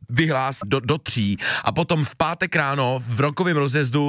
vyhlásí do 3 a potom v pátek ráno v rokovém rozjezdu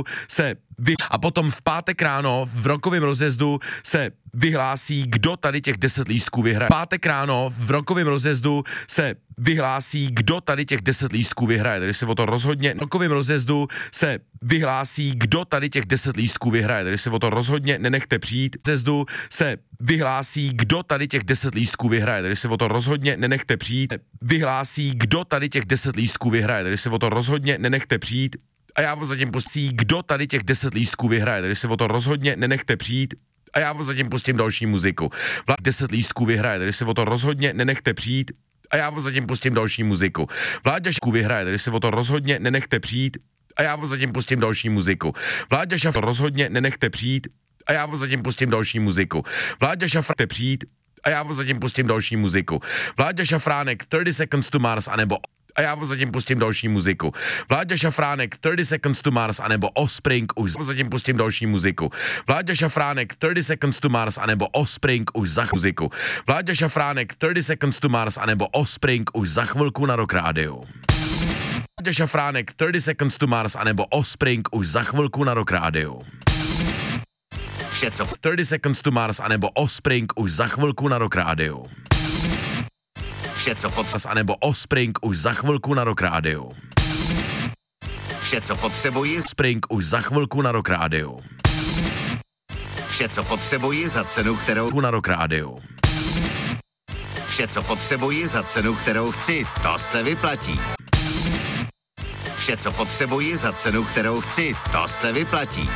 se vyhlásí, kdo tady těch 10 lístků vyhraje. Pátek ráno v rokovém rozjezdu se vyhlásí, kdo tady těch 10 lístků vyhraje. Takže se o to rozhodně v rokovém rozjezdu se vyhlásí, kdo tady těch 10 lístků vyhraje. Takže se o to rozhodně nenechte přijít. V rozjezdu se vyhlásí, kdo tady těch 10 lístků vyhraje. Takže se o to rozhodně nenechte přijít. Vyhlásí, kdo tady těch 10 lístků vyhraje. Takže se o to rozhodně nenechte přijít. A já vám zatím pustím, kdo tady těch 10 lístků vyhraje. Takže se o to rozhodně nenechte přijít. A já vám zatím pustím další muziku. 10 lístků vyhraje, takže se o to rozhodně nenechte přijít. A já vám zatím pustím další muziku. Vláďa Šafránek vyhraje, takže se o to rozhodně nenechte přijít. A já vám zatím pustím další muziku. Vláďa Šafránek rozhodně nenechte přijít. A já vám zatím pustím další muziku. Vláďa Šafránek přijít. A já vám zatím pustím další muziku. Vláďa Šafránek 30 Seconds to Mars anebo a já vám zatím pustím další muziku. Vláďa Šafránek 30 Seconds to Mars anebo Offspring už zatím pustím další muziku. Vláďa Šafránek 30 Seconds to Mars anebo Offspring už za muziku. Vláďa Šafránek 30 Seconds to Mars anebo Offspring už za chvilku na Rock Rádiu. Vláďa Šafránek 30 Seconds to Mars anebo Offspring už za chvilku na Rock Rádiu. Vše co 30 Seconds to Mars anebo Offspring už za chvilku na Rock Rádiu. Vše co potřebuji anebo Offspring už za chvilku na Rock Rádiu. Vše co potřebuji Spring už za chvilku na Rock Rádiu. Vše co potřebuji za cenu kterou na Rock Rádiu. Vše co potřebuji za cenu kterou chci, to se vyplatí. Vše co potřebuji za cenu kterou chci, to se vyplatí.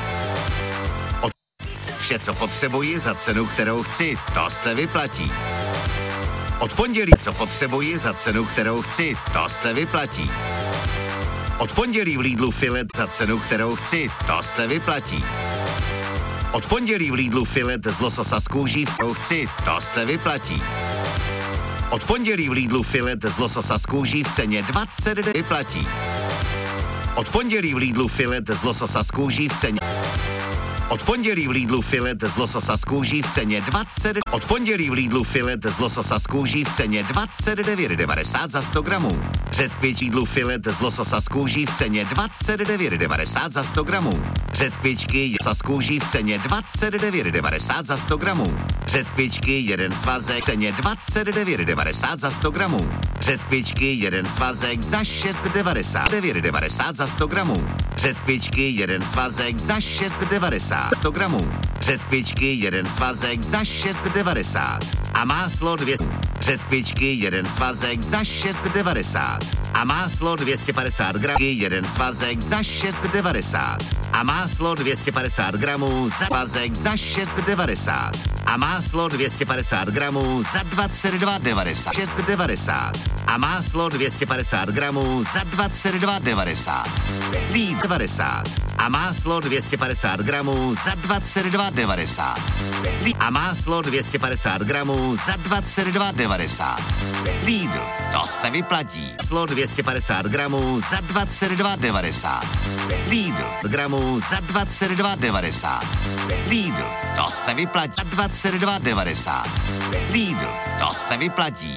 Vše co potřebuji za cenu kterou chci, to se vyplatí. Od pondělí, co potřebuji za cenu, kterou chci, to se vyplatí. Od pondělí v Lidlu filet za cenu, kterou chci, to se vyplatí. Od pondělí v Lidlu filet z lososa z kůží, kterou chci, to se vyplatí. Od pondělí v Lidlu filet z lososa z kůží v ceně 29 vyplatí. Od pondělí v Lidlu filet z lososa z kůží v ceně Od pondělí v Lidlu filet z lososa z kůží v ceně 20. Od pondělí v Lidlu filet z lososa z kůží v ceně 29,90 za 100 gramů. Řetkvič Lidlu filet z lososa z kůží v ceně 29,90 za 100 gramů. Řetkvičky z kůží v ceně 29,90 za 100 gramů. Řetkvičky jeden svazek v ceně 29,90 za 100 gramů. Řetkvičky jeden svazek za 6,90 za 100 gramů. Řetkvičky jeden svazek za 6,90 100 gramů. Řetkvičky jeden svazek za 6,90 a máslo 200. Řetkvičky jeden svazek za 6,90 a máslo 250 gramů. Jeden svazek za 6,90 a máslo 250 gramů za svazek za 6,90 a máslo 250 gramů za 22,90 6,90 a máslo 250 gramů za 22,90 Lidl 90 a máslo 250 gramů za 22,90 a máslo 250 gramů za 22,90 Lidl, to se vyplatí. Máslo 250 gramů za 22,90 Lidl, gramů za 22,90 Lidl, to se vyplatí. 22,90 Lidl, to se vyplatí.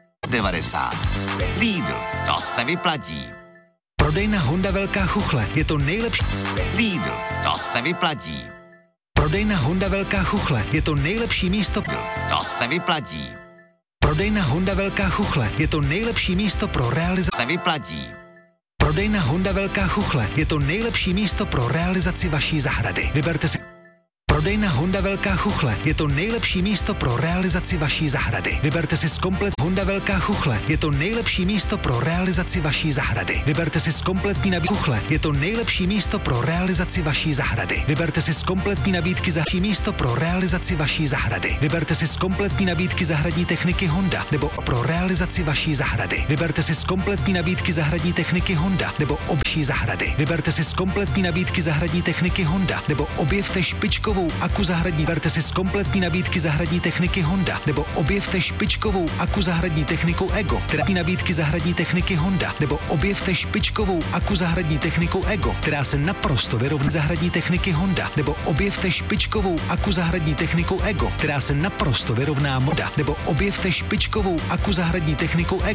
90 Lidl, to se vyplatí. Prodejna Honda Velká Chuchle, je to nejlepší. Lidl, to se vyplatí. Prodejna Honda Velká Chuchle, je to nejlepší místo. To se vyplatí. Prodejna Honda Velká Chuchle, je to nejlepší místo pro realizaci. Se vyplatí. Prodejna Honda Velká Chuchle, je to nejlepší místo pro realizaci vaší zahrady. Vyberte si. Prodejna Honda Velká Chuchle, je to nejlepší místo pro realizaci vaší zahrady. Vyberte si komplet Honda Velká Chuchle, je to nejlepší místo pro realizaci vaší zahrady. Vyberte si kompletní nabídky Chuchle, je to nejlepší místo pro realizaci vaší zahrady. Vyberte si kompletní nabídky za místo pro realizaci vaší zahrady. Vyberte si kompletní nabídky zahradní techniky Honda nebo pro realizaci vaší zahrady. Vyberte si kompletní nabídky zahradní techniky Honda nebo obší zahrady. Vyberte si kompletní nabídky zahradní techniky Honda nebo objevte špičkovou aku zahradní. Vyberte si kompletní nabídky zahradní techniky Honda nebo objevte špičkovou aku zahradní technikou Ego. Která nabídky zahradní techniky Honda nebo objevte špičkovou aku zahradní technikou Ego, která se naprosto vyrovná zahradní techniky Honda nebo objevte špičkovou aku zahradní technikou Ego, která se naprosto vyrovná moda nebo objevte špičkovou aku zahradní technikou Ego.